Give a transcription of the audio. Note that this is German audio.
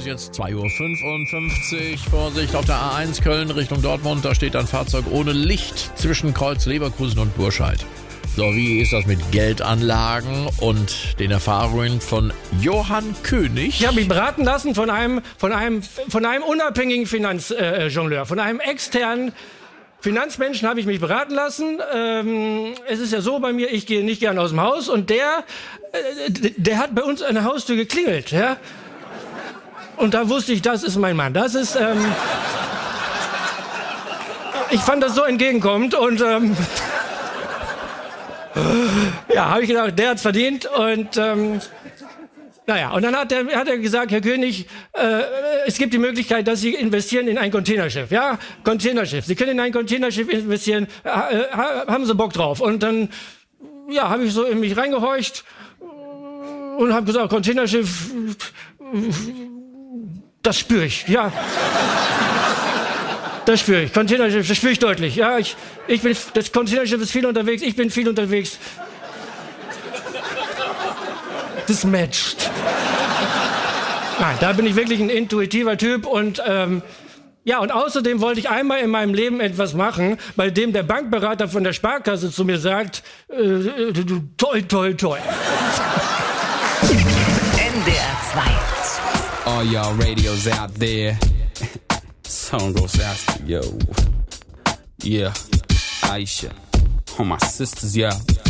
jetzt 2:55 Uhr. Vorsicht auf der A1 Köln Richtung Dortmund. Da steht ein Fahrzeug ohne Licht zwischen Kreuz Leverkusen und Burscheid. So, wie ist das mit Geldanlagen und den Erfahrungen von Johann König? Ich habe mich beraten lassen von einem unabhängigen Finanzjongleur, von einem externen Finanzmenschen habe ich mich beraten lassen. Es ist ja so bei mir, ich gehe nicht gern aus dem Haus und der hat bei uns an der Haustür geklingelt, ja. Und da wusste ich, das ist mein Mann. Das ist, ich fand das so entgegenkommend und ja, habe ich gedacht, der hat's verdient und naja, und dann hat er gesagt, Herr König, es gibt die Möglichkeit, dass Sie investieren in ein Containerschiff, ja, Containerschiff. Sie können in ein Containerschiff investieren, haben Sie Bock drauf? Und dann, ja, habe ich so in mich reingehorcht und habe gesagt, Containerschiff, das spüre ich, ja. Das spüre ich. Containerschiff, das spüre ich deutlich. Ja, das Containerschiff ist viel unterwegs, ich bin viel unterwegs. Das matcht. Nein, da bin ich wirklich ein intuitiver Typ und ja, und außerdem wollte ich einmal in meinem Leben etwas machen, bei dem der Bankberater von der Sparkasse zu mir sagt, toi, toi, toi. NDR 2. All y'all radios out there. Song goes out to yo. Yeah, Aisha. All my sisters, yeah.